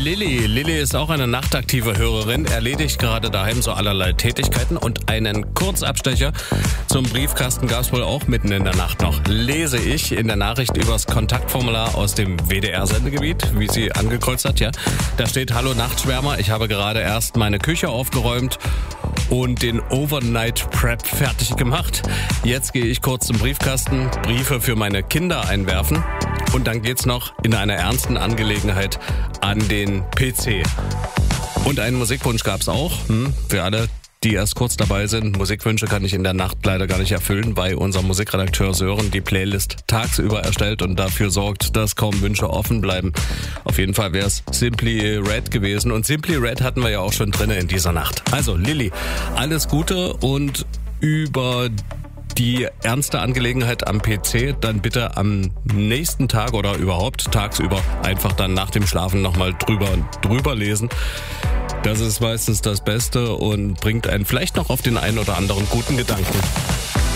Lilly. Lilly ist auch eine nachtaktive Hörerin, erledigt gerade daheim so allerlei Tätigkeiten und einen Kurzabstecher zum Briefkasten gab es wohl auch mitten in der Nacht noch. Lese ich in der Nachricht übers Kontaktformular aus dem WDR-Sendegebiet, wie sie angekreuzt hat, ja. Da steht: Hallo Nachtschwärmer, ich habe gerade erst meine Küche aufgeräumt und den Overnight Prep fertig gemacht. Jetzt gehe ich kurz zum Briefkasten, Briefe für meine Kinder einwerfen und dann geht's noch in einer ernsten Angelegenheit an den PC. Und einen Musikwunsch gab's auch, für alle, die erst kurz dabei sind. Musikwünsche kann ich in der Nacht leider gar nicht erfüllen, weil unser Musikredakteur Sören die Playlist tagsüber erstellt und dafür sorgt, dass kaum Wünsche offen bleiben. Auf jeden Fall wäre es Simply Red gewesen und Simply Red hatten wir ja auch schon drinne in dieser Nacht. Also Lilly, alles Gute und über die ernste Angelegenheit am PC dann bitte am nächsten Tag oder überhaupt tagsüber einfach dann nach dem Schlafen nochmal drüber lesen. Das ist meistens das Beste und bringt einen vielleicht noch auf den einen oder anderen guten Gedanken.